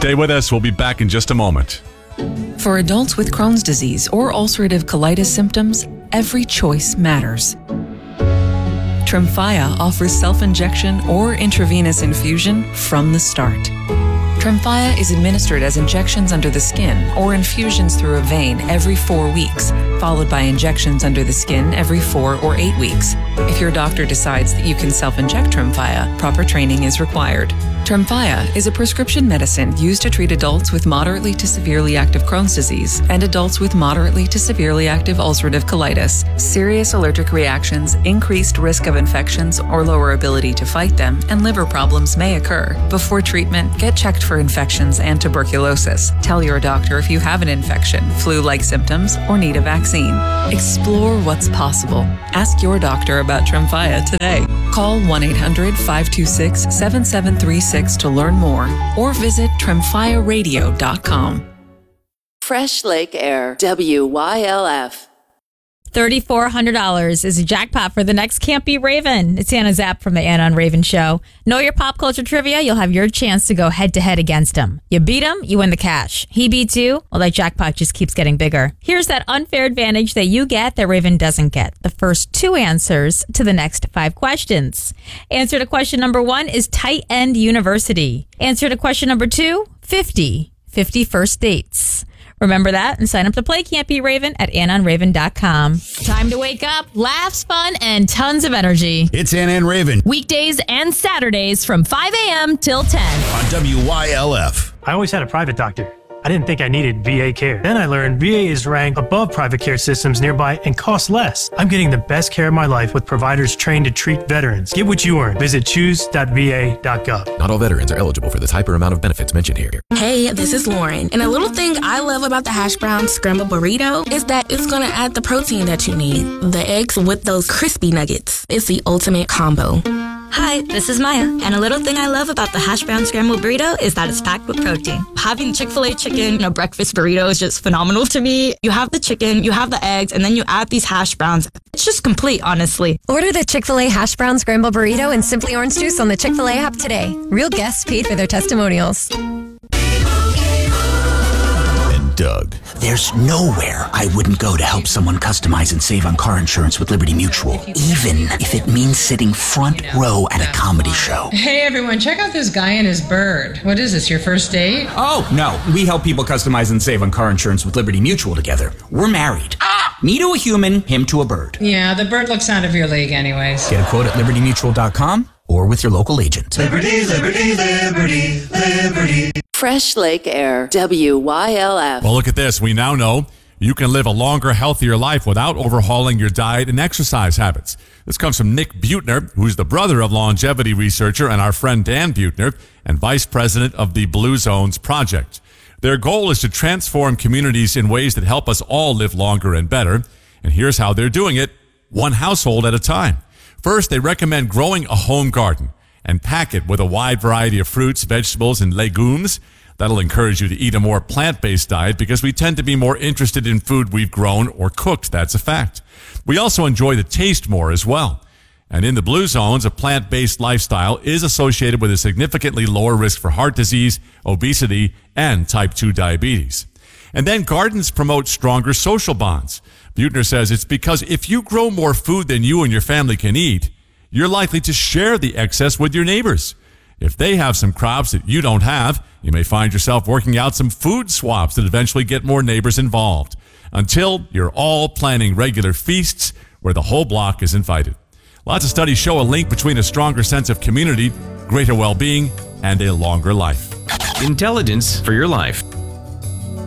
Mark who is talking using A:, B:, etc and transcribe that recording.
A: Stay with us. We'll be back in just a moment.
B: For adults with Crohn's disease or ulcerative colitis symptoms, every choice matters. Tremfya offers self-injection or intravenous infusion from the start. Tremfya is administered as injections under the skin or infusions through a vein every 4 weeks, followed by injections under the skin every 4 or 8 weeks. If your doctor decides that you can self-inject Tremfya, proper training is required. Tremfya is a prescription medicine used to treat adults with moderately to severely active Crohn's disease and adults with moderately to severely active ulcerative colitis. Serious allergic reactions, increased risk of infections or lower ability to fight them, and liver problems may occur. Before treatment, get checked for infections and tuberculosis. Tell your doctor if you have an infection, flu-like symptoms, or need a vaccine. Explore what's possible. Ask your doctor about Tremfya today. Call 1-800-526-7736 to learn more or visit tremfyaradio.com.
C: Fresh Lake Air, WYLF.
D: $3,400 is a jackpot for the next Can't Be Raven. It's Anna Zapp from the Anna and Raven Show. Know your pop culture trivia? You'll have your chance to go head-to-head against him. You beat him, you win the cash. He beats you, well, that jackpot just keeps getting bigger. Here's that unfair advantage that you get that Raven doesn't get. The first 2 answers to the next 5 questions. Answer to question number 1 is Tight End University. Answer to question number 2, 50 first dates. Remember that and sign up to play Can't Be Raven at AnnaandRaven.com. Time to wake up, laughs, fun, and tons of energy.
E: It's Anna and Raven.
D: Weekdays and Saturdays from 5 a.m. till 10.
E: On WYLF.
F: I always had a private doctor. I didn't think I needed VA care. Then I learned VA is ranked above private care systems nearby and costs less. I'm getting the best care of my life with providers trained to treat veterans. Get what you earn. Visit choose.va.gov.
G: Not all veterans are eligible for the type or amount of benefits mentioned here.
H: Hey, this is Lauren. And a little thing I love about the hash brown scrambled burrito is that it's going to add the protein that you need. The eggs with those crispy nuggets. It's the ultimate combo.
I: Hi, this is Maya, and a little thing I love about the hash brown scrambled burrito is that it's packed with protein. Having Chick-fil-A chicken in a breakfast burrito is just phenomenal to me. You have the chicken, you have the eggs, and then you add these hash browns. It's just complete, honestly.
J: Order the Chick-fil-A hash brown scrambled burrito and Simply Orange Juice on the Chick-fil-A app today. Real guests paid for their testimonials.
E: Doug.
K: There's nowhere I wouldn't go to help someone customize and save on car insurance with Liberty Mutual, even if it means sitting front row at a comedy show.
L: Hey everyone, check out this guy and his bird. What is this, your first date?
M: Oh, no. We help people customize and save on car insurance with Liberty Mutual together. We're married. Me to a human, him to a bird.
L: Yeah, the bird looks out of your league anyways.
M: Get a quote at libertymutual.com or with your local agent.
N: Liberty, liberty, liberty, liberty.
C: Fresh Lake Air, WYLF.
A: Well, look at this. We now know you can live a longer, healthier life without overhauling your diet and exercise habits. This comes from Nick Butner, who's the brother of longevity researcher and our friend Dan Butner, and vice president of the Blue Zones Project. Their goal is to transform communities in ways that help us all live longer and better. And here's how they're doing it, one household at a time. First, they recommend growing a home garden and pack it with a wide variety of fruits, vegetables, and legumes. That'll encourage you to eat a more plant-based diet because we tend to be more interested in food we've grown or cooked. That's a fact. We also enjoy the taste more as well. And in the Blue Zones, a plant-based lifestyle is associated with a significantly lower risk for heart disease, obesity, and type 2 diabetes. And then gardens promote stronger social bonds. Butner says it's because if you grow more food than you and your family can eat, you're likely to share the excess with your neighbors. If they have some crops that you don't have, you may find yourself working out some food swaps that eventually get more neighbors involved, until you're all planning regular feasts where the whole block is invited. Lots of studies show a link between a stronger sense of community, greater well-being, and a longer life.
G: Intelligence for your life.